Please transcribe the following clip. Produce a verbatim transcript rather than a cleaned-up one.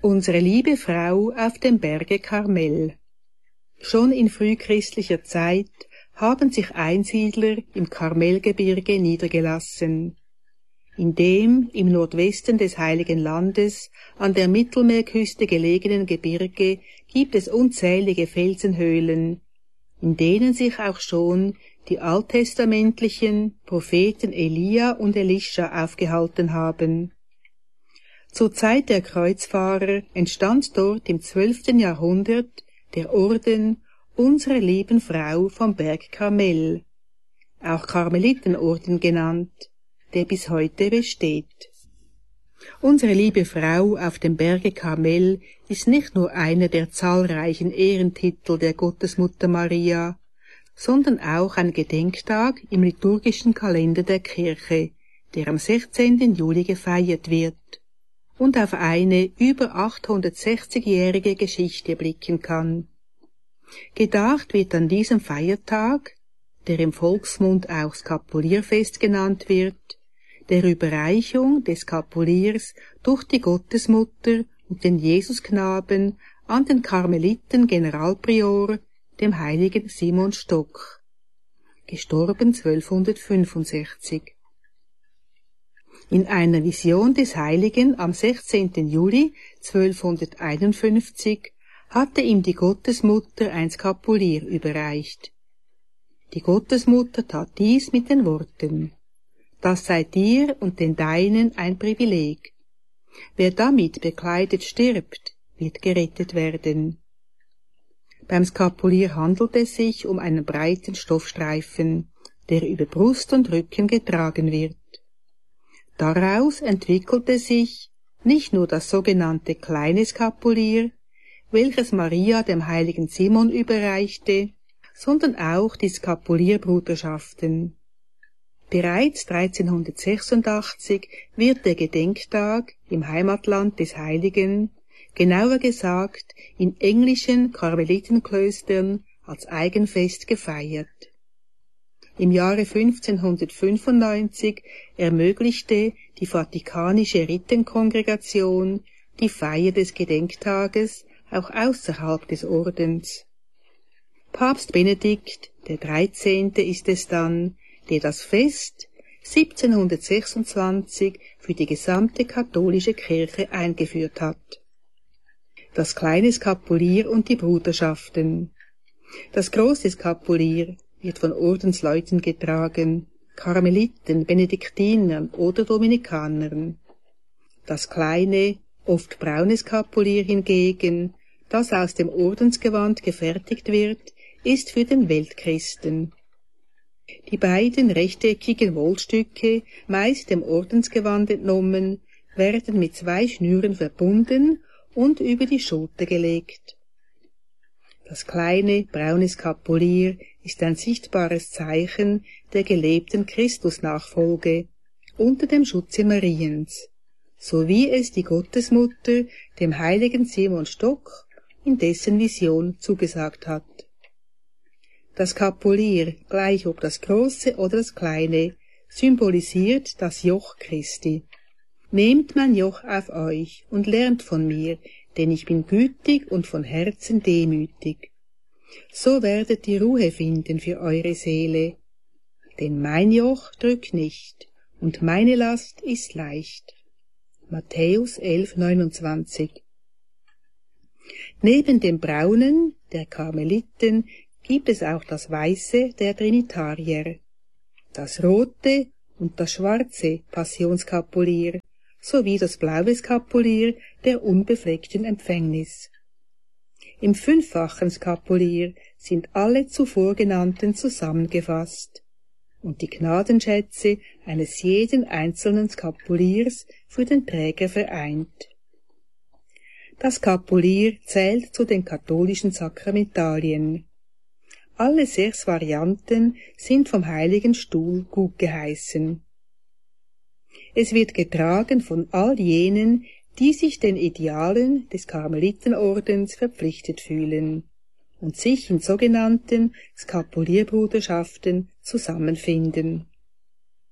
Unsere liebe Frau auf dem Berge Karmel. Schon in frühchristlicher Zeit haben sich Einsiedler im Karmelgebirge niedergelassen. In dem im Nordwesten des Heiligen Landes an der Mittelmeerküste gelegenen Gebirge gibt es unzählige Felsenhöhlen, in denen sich auch schon die alttestamentlichen Propheten Elia und Elisha aufgehalten haben. Zur Zeit der Kreuzfahrer entstand dort im zwölften Jahrhundert der Orden Unserer lieben Frau vom Berg Karmel, auch Karmelitenorden genannt, der bis heute besteht. Unsere liebe Frau auf dem Berge Karmel ist nicht nur einer der zahlreichen Ehrentitel der Gottesmutter Maria, sondern auch ein Gedenktag im liturgischen Kalender der Kirche, der am sechzehnten Juli gefeiert wird und auf eine über achthundertsechzigjährige Geschichte blicken kann. Gedacht wird an diesem Feiertag, der im Volksmund auch Skapulierfest genannt wird, der Überreichung des Skapuliers durch die Gottesmutter und den Jesusknaben an den Karmeliten Generalprior, dem heiligen Simon Stock, gestorben zwölfhundertfünfundsechzig. In einer Vision des Heiligen am sechzehnten Juli zwölfhunderteinundfünfzig hatte ihm die Gottesmutter ein Skapulier überreicht. Die Gottesmutter tat dies mit den Worten: Das sei dir und den Deinen ein Privileg. Wer damit bekleidet stirbt, wird gerettet werden. Beim Skapulier handelt es sich um einen breiten Stoffstreifen, der über Brust und Rücken getragen wird. Daraus entwickelte sich nicht nur das sogenannte kleine Skapulier, welches Maria dem heiligen Simon überreichte, sondern auch die Skapulierbruderschaften. Bereits dreizehnhundertsechsundachtzig wird der Gedenktag im Heimatland des Heiligen, genauer gesagt in englischen Karmelitenklöstern, als Eigenfest gefeiert. Im Jahre fünfzehnhundertfünfundneunzig ermöglichte die Vatikanische Rittenkongregation die Feier des Gedenktages auch außerhalb des Ordens. Papst Benedikt der Dreizehnte ist es dann, der das Fest siebzehnhundertsechsundzwanzig für die gesamte katholische Kirche eingeführt hat. Das kleine Skapulier und die Bruderschaften. Das große Skapulier wird von Ordensleuten getragen, Karmeliten, Benediktinern oder Dominikanern. Das kleine, oft braune Skapulier hingegen, das aus dem Ordensgewand gefertigt wird, ist für den Weltchristen. Die beiden rechteckigen Wollstücke, meist dem Ordensgewand entnommen, werden mit zwei Schnüren verbunden und über die Schulter gelegt. Das kleine, braune Skapulier ist ein sichtbares Zeichen der gelebten Christusnachfolge unter dem Schutze Mariens, so wie es die Gottesmutter dem heiligen Simon Stock in dessen Vision zugesagt hat. Das Skapulier, gleich ob das große oder das kleine, symbolisiert das Joch Christi. Nehmt mein Joch auf euch und lernt von mir, denn ich bin gütig und von Herzen demütig. So werdet ihr Ruhe finden für eure Seele. Denn mein Joch drückt nicht, und meine Last ist leicht. Matthäus elf neunundzwanzig. Neben dem Braunen, der Karmeliten, gibt es auch das Weiße der Trinitarier, das Rote und das Schwarze Passionskapulier, sowie das blaue Skapulier der unbefleckten Empfängnis. Im fünffachen Skapulier sind alle zuvor genannten zusammengefasst und die Gnadenschätze eines jeden einzelnen Skapuliers für den Träger vereint. Das Skapulier zählt zu den katholischen Sakramentalien. Alle sechs Varianten sind vom Heiligen Stuhl gutgeheißen. Es wird getragen von all jenen, die sich den Idealen des Karmelitenordens verpflichtet fühlen und sich in sogenannten Skapulierbruderschaften zusammenfinden.